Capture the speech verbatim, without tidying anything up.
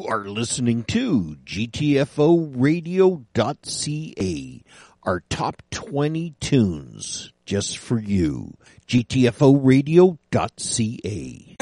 are listening to G T F O radio dot C A, our top twenty tunes just for you. G T F O radio dot C A.